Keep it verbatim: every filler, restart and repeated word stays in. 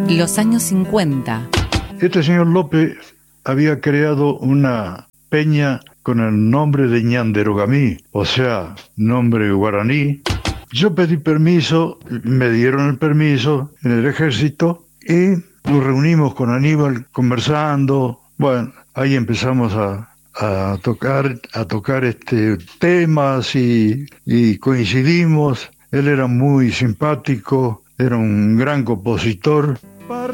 Los años cincuenta. Este señor López había creado una peña con el nombre de Ñanderogamí, o sea, nombre guaraní. Yo pedí permiso, me dieron el permiso en el ejército y nos reunimos con Aníbal conversando. Bueno, ahí empezamos a, a tocar, a tocar este, temas y, y coincidimos. Él era muy simpático, era un gran compositor. Parte